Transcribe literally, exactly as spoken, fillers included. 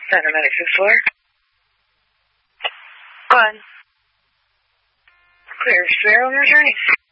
Paramedic six four. Go ahead. Clear. Spare on your journey.